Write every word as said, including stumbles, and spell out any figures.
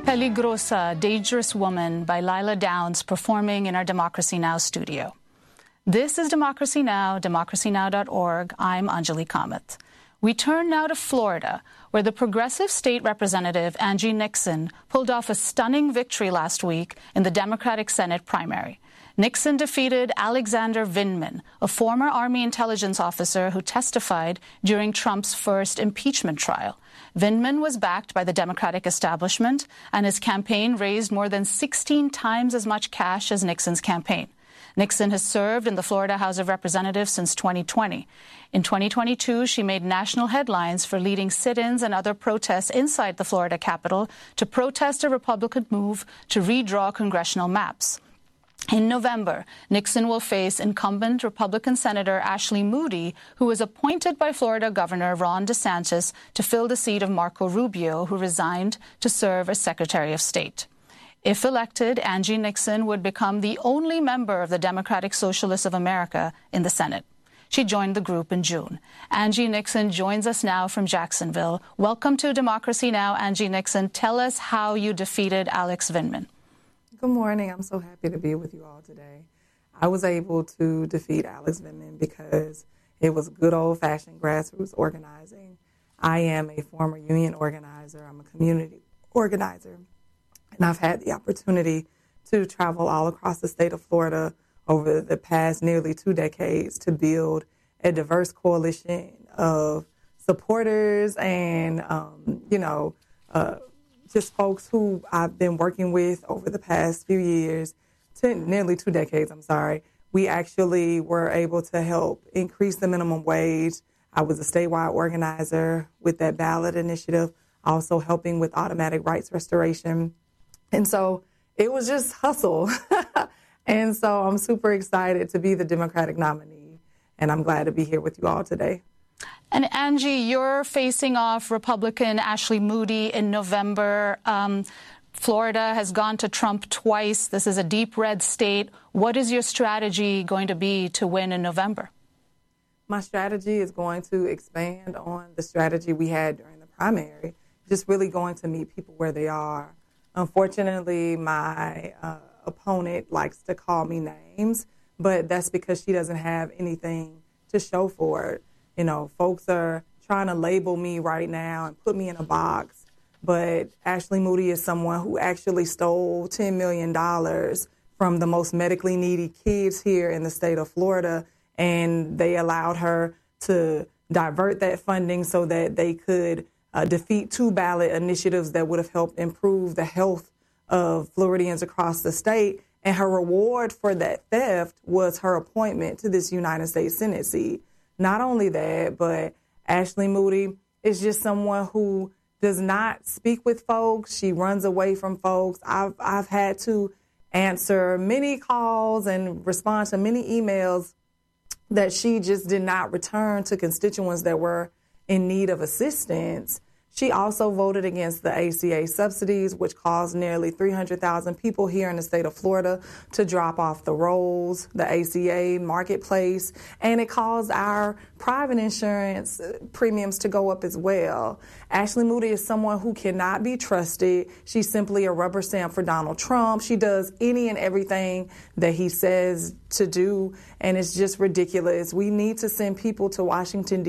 Peligrosa, Dangerous Woman by Lila Downs, performing in our Democracy Now! Studio. This is Democracy Now!, democracy now dot org. I'm Anjali Kamath. We turn now to Florida, where the progressive state representative Angie Nixon pulled off a stunning victory last week in the Democratic Senate primary. Nixon defeated Alexander Vindman, a former Army intelligence officer who testified during Trump's first impeachment trial. Vindman was backed by the Democratic establishment, and his campaign raised more than sixteen times as much cash as Nixon's campaign. Nixon has served in the Florida House of Representatives since twenty twenty. In twenty twenty-two, she made national headlines for leading sit-ins and other protests inside the Florida Capitol to protest a Republican move to redraw congressional maps. In November, Nixon will face incumbent Republican Senator Ashley Moody, who was appointed by Florida Governor Ron DeSantis to fill the seat of Marco Rubio, who resigned to serve as Secretary of State. If elected, Angie Nixon would become the only member of the Democratic Socialists of America in the Senate. She joined the group in June. Angie Nixon joins us now from Jacksonville. Welcome to Democracy Now!, Angie Nixon. Tell us how you defeated Alex Vindman. Good morning. I'm so happy to be with you all today. I was able to defeat Alex Vindman because it was good old-fashioned grassroots organizing. I am a former union organizer. I'm a community organizer. And I've had the opportunity to travel all across the state of Florida over the past nearly two decades to build a diverse coalition of supporters and, um, you know, uh, just folks who I've been working with over the past few years, ten, nearly two decades, I'm sorry. We actually were able to help increase the minimum wage. I was a statewide organizer with that ballot initiative, also helping with automatic rights restoration. And so it was just hustle. And so I'm super excited to be the Democratic nominee, and I'm glad to be here with you all today. And Angie, you're facing off Republican Ashley Moody in November. Um, Florida has gone to Trump twice. This is a deep red state. What is your strategy going to be to win in November? My strategy is going to expand on the strategy we had during the primary, just really going to meet people where they are. Unfortunately, my uh, opponent likes to call me names, but that's because she doesn't have anything to show for it. You know, folks are trying to label me right now and put me in a box, but Ashley Moody is someone who actually stole ten million dollars from the most medically needy kids here in the state of Florida, and they allowed her to divert that funding so that they could uh, defeat two ballot initiatives that would have helped improve the health of Floridians across the state. And her reward for that theft was her appointment to this United States Senate seat. Not only that, but Ashley Moody is just someone who does not speak with folks. She runs away from folks. I've I've had to answer many calls and respond to many emails that she just did not return to constituents that were in need of assistance. She also voted against the A C A subsidies, which caused nearly three hundred thousand people here in the state of Florida to drop off the rolls, the A C A marketplace, and it caused our private insurance premiums to go up as well. Ashley Moody is someone who cannot be trusted. She's simply a rubber stamp for Donald Trump. She does any and everything that he says to do, and it's just ridiculous. We need to send people to Washington, D C